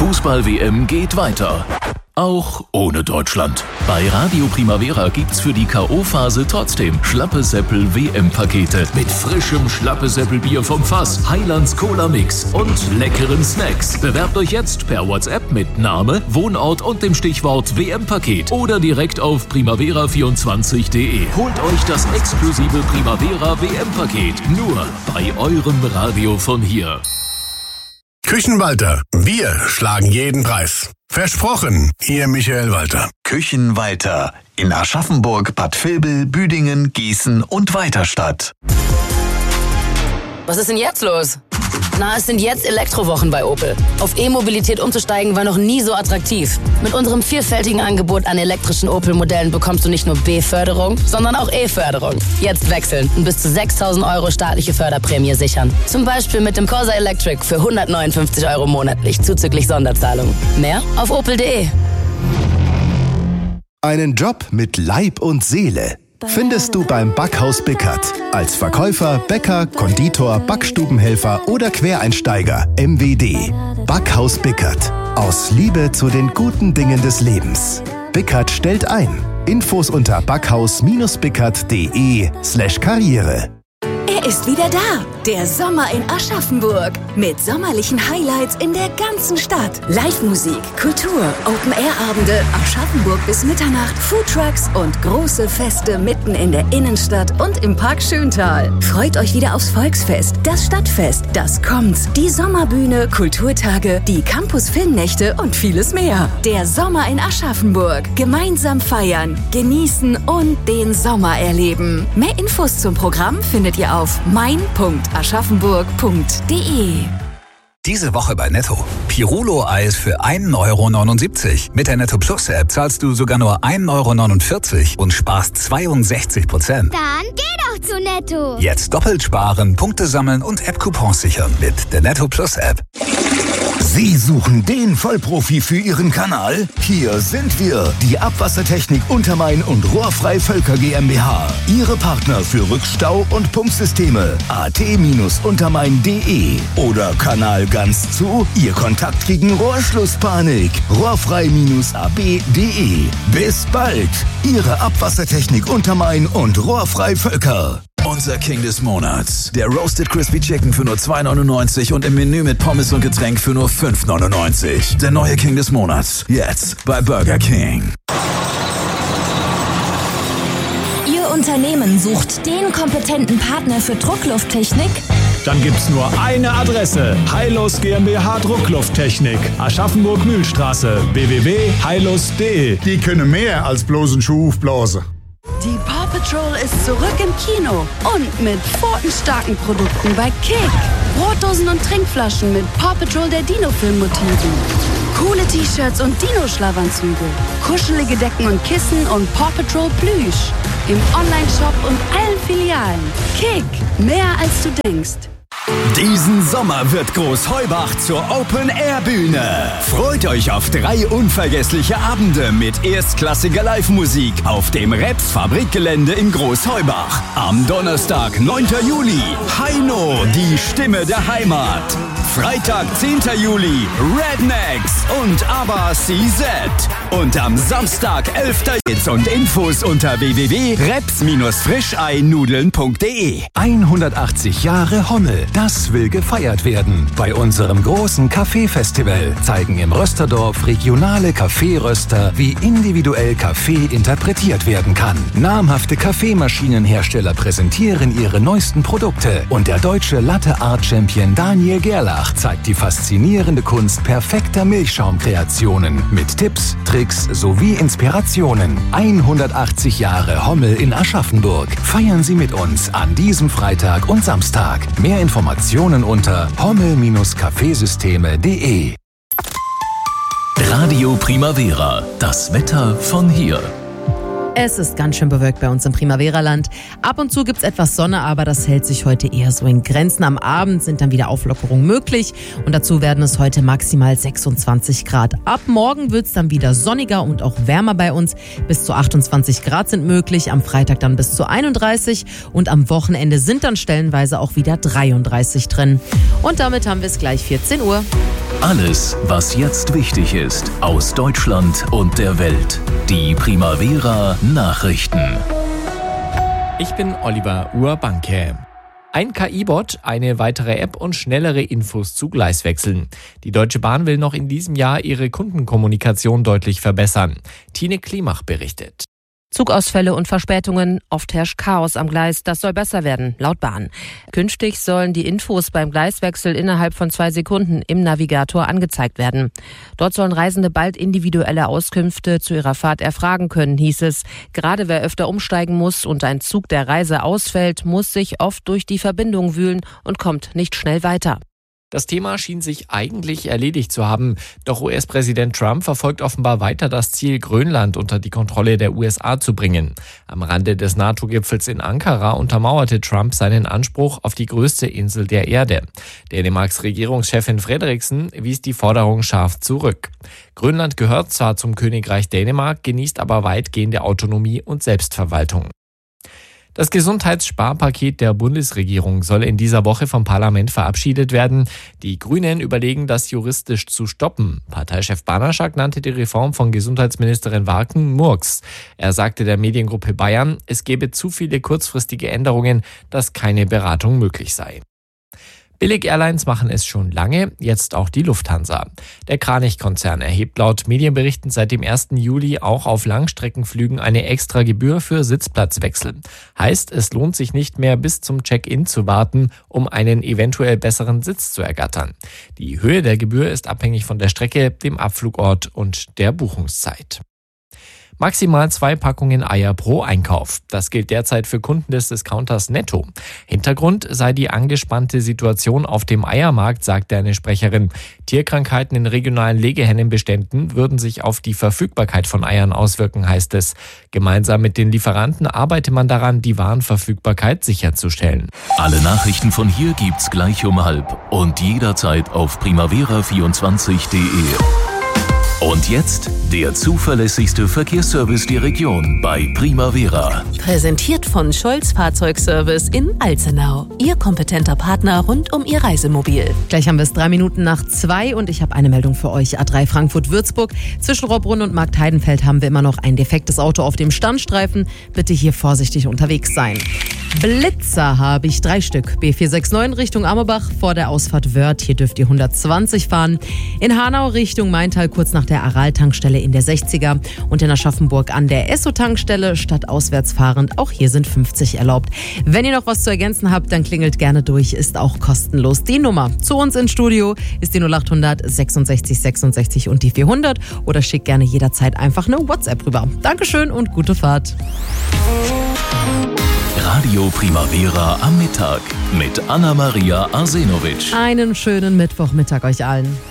Fußball-WM geht weiter. Auch ohne Deutschland. Bei Radio Primavera gibt's für die K.O.-Phase trotzdem Schlappe-Seppel-WM-Pakete mit frischem Schlappe-Seppel-Bier vom Fass, Highlands Cola-Mix und leckeren Snacks. Bewerbt euch jetzt per WhatsApp mit Name, Wohnort und dem Stichwort WM-Paket oder direkt auf primavera24.de. Holt euch das exklusive Primavera WM-Paket nur bei eurem Radio von hier. Küchenwalter, wir schlagen jeden Preis. Versprochen, Ihr Michael Walter. Küchenwalter in Aschaffenburg, Bad Vilbel, Büdingen, Gießen und Weiterstadt. Was ist denn jetzt los? Na, es sind jetzt Elektrowochen bei Opel. Auf E-Mobilität umzusteigen war noch nie so attraktiv. Mit unserem vielfältigen Angebot an elektrischen Opel-Modellen bekommst du nicht nur B-Förderung, sondern auch E-Förderung. Jetzt wechseln und bis zu 6.000 € staatliche Förderprämie sichern. Zum Beispiel mit dem Corsa Electric für 159 € monatlich, zuzüglich Sonderzahlung. Mehr auf opel.de. Einen Job mit Leib und Seele findest du beim Backhaus Bickert. Als Verkäufer, Bäcker, Konditor, Backstubenhelfer oder Quereinsteiger. MWD. Backhaus Bickert. Aus Liebe zu den guten Dingen des Lebens. Bickert stellt ein. Infos unter backhaus-bickert.de/Karriere. Er ist wieder da, der Sommer in Aschaffenburg. Mit sommerlichen Highlights in der ganzen Stadt. Live-Musik, Kultur, Open-Air-Abende, Aschaffenburg bis Mitternacht, Foodtrucks und große Feste mitten in der Innenstadt und im Park Schöntal. Freut euch wieder aufs Volksfest, das Stadtfest, das kommt, die Sommerbühne, Kulturtage, die Campus-Filmnächte und vieles mehr. Der Sommer in Aschaffenburg. Gemeinsam feiern, genießen und den Sommer erleben. Mehr Infos zum Programm findet ihr auf mein.aschaffenburg.de. Diese Woche bei Netto. Pirulo-Eis für 1,79 €. Mit der Netto Plus App zahlst du sogar nur 1,49 € und sparst 62%. Dann geh doch zu Netto. Jetzt doppelt sparen, Punkte sammeln und App-Coupons sichern mit der Netto Plus App. Sie suchen den Vollprofi für Ihren Kanal? Hier sind wir, die Abwassertechnik Untermain und Rohrfrei Völker GmbH. Ihre Partner für Rückstau- und Pumpsysteme. at-untermain.de oder Kanal ganz zu. Ihr Kontakt gegen Rohrschlusspanik. Rohrfrei-ab.de. Bis bald. Ihre Abwassertechnik Untermain und Rohrfrei Völker. Unser King des Monats. Der Roasted Crispy Chicken für nur 2,99 € und im Menü mit Pommes und Getränk für nur 5,99 €. Der neue King des Monats. Jetzt bei Burger King. Ihr Unternehmen sucht den kompetenten Partner für Drucklufttechnik? Dann gibt's nur eine Adresse. Heilus GmbH Drucklufttechnik. Aschaffenburg-Mühlstraße. www.heilus.de. Die können mehr als bloß einen Schuh aufblasen. Die Paw Patrol ist zurück im Kino und mit pfotenstarken Produkten bei Kick. Brotdosen und Trinkflaschen mit Paw Patrol der Dino-Film-Motiven. Coole T-Shirts und Dino-Schlafanzüge. Kuschelige Decken und Kissen und Paw Patrol Plüsch. Im Online-Shop und allen Filialen. Kick, mehr als du denkst. Diesen Sommer wird Großheubach zur Open-Air-Bühne. Freut euch auf 3 unvergessliche Abende mit erstklassiger Live-Musik auf dem Reps-Fabrikgelände in Großheubach. Am Donnerstag, 9. Juli, Heino, die Stimme der Heimat. Freitag, 10. Juli, Rednecks und ABBA CZ. Und am Samstag, 11. Hits und Infos unter www.reps-frischeinudeln.de. 180 Jahre Hommel. Das will gefeiert werden. Bei unserem großen Kaffeefestival zeigen im Rösterdorf regionale Kaffeeröster, wie individuell Kaffee interpretiert werden kann. Namhafte Kaffeemaschinenhersteller präsentieren ihre neuesten Produkte. Und der deutsche Latte-Art-Champion Daniel Gerlach zeigt die faszinierende Kunst perfekter Milchschaumkreationen mit Tipps, Tricks sowie Inspirationen. 180 Jahre Hommel in Aschaffenburg. Feiern Sie mit uns an diesem Freitag und Samstag. Mehr Informationen unter hommel-kaffeesysteme.de. Radio Primavera. Das Wetter von hier. Es ist ganz schön bewölkt bei uns im Primavera-Land. Ab und zu gibt's etwas Sonne, aber das hält sich heute eher so in Grenzen. Am Abend sind dann wieder Auflockerungen möglich und dazu werden es heute maximal 26 Grad. Ab morgen wird's dann wieder sonniger und auch wärmer bei uns. Bis zu 28 Grad sind möglich, am Freitag dann bis zu 31 und am Wochenende sind dann stellenweise auch wieder 33 drin. Und damit haben wir es gleich 14 Uhr. Alles, was jetzt wichtig ist, aus Deutschland und der Welt. Die Primavera Nachrichten. Ich bin Oliver Urbanke. Ein KI-Bot, eine weitere App und schnellere Infos zu Gleiswechseln. Die Deutsche Bahn will noch in diesem Jahr ihre Kundenkommunikation deutlich verbessern. Tine Klimach berichtet. Zugausfälle und Verspätungen, oft herrscht Chaos am Gleis. Das soll besser werden, laut Bahn. Künftig sollen die Infos beim Gleiswechsel innerhalb von 2 Sekunden im Navigator angezeigt werden. Dort sollen Reisende bald individuelle Auskünfte zu ihrer Fahrt erfragen können, hieß es. Gerade wer öfter umsteigen muss und ein Zug der Reise ausfällt, muss sich oft durch die Verbindung wühlen und kommt nicht schnell weiter. Das Thema schien sich eigentlich erledigt zu haben, doch US-Präsident Trump verfolgt offenbar weiter das Ziel, Grönland unter die Kontrolle der USA zu bringen. Am Rande des NATO-Gipfels in Ankara untermauerte Trump seinen Anspruch auf die größte Insel der Erde. Dänemarks Regierungschefin Frederiksen wies die Forderung scharf zurück. Grönland gehört zwar zum Königreich Dänemark, genießt aber weitgehende Autonomie und Selbstverwaltung. Das Gesundheitssparpaket der Bundesregierung soll in dieser Woche vom Parlament verabschiedet werden. Die Grünen überlegen, das juristisch zu stoppen. Parteichef Banaschak nannte die Reform von Gesundheitsministerin Warken Murks. Er sagte der Mediengruppe Bayern, es gebe zu viele kurzfristige Änderungen, dass keine Beratung möglich sei. Billig-Airlines machen es schon lange, jetzt auch die Lufthansa. Der Kranich-Konzern erhebt laut Medienberichten seit dem 1. Juli auch auf Langstreckenflügen eine extra Gebühr für Sitzplatzwechsel. Heißt, es lohnt sich nicht mehr bis zum Check-in zu warten, um einen eventuell besseren Sitz zu ergattern. Die Höhe der Gebühr ist abhängig von der Strecke, dem Abflugort und der Buchungszeit. Maximal 2 Packungen Eier pro Einkauf. Das gilt derzeit für Kunden des Discounters Netto. Hintergrund sei die angespannte Situation auf dem Eiermarkt, sagte eine Sprecherin. Tierkrankheiten in regionalen Legehennenbeständen würden sich auf die Verfügbarkeit von Eiern auswirken, heißt es. Gemeinsam mit den Lieferanten arbeite man daran, die Warenverfügbarkeit sicherzustellen. Alle Nachrichten von hier gibt's gleich um 12 und jederzeit auf primavera24.de. Und jetzt der zuverlässigste Verkehrsservice der Region bei Primavera. Präsentiert von Scholz Fahrzeugservice in Alzenau. Ihr kompetenter Partner rund um Ihr Reisemobil. Gleich haben wir es 2:03 und ich habe eine Meldung für euch. A3 Frankfurt-Würzburg. Zwischen Robbrunn und Marktheidenfeld haben wir immer noch ein defektes Auto auf dem Standstreifen. Bitte hier vorsichtig unterwegs sein. Blitzer habe ich 3 Stück. B469 Richtung Amorbach vor der Ausfahrt Wörth. Hier dürft ihr 120 fahren. In Hanau Richtung Maintal kurz nach der Aral-Tankstelle in der 60er und in Aschaffenburg an der Esso-Tankstelle stadtauswärts fahrend. Auch hier sind 50 erlaubt. Wenn ihr noch was zu ergänzen habt, dann klingelt gerne durch, ist auch kostenlos. Die Nummer zu uns ins Studio ist die 0800 66 66 und die 400 oder schickt gerne jederzeit einfach eine WhatsApp rüber. Dankeschön und gute Fahrt. Radio Primavera am Mittag mit Anna-Maria Arsenovic. Einen schönen Mittwochmittag euch allen.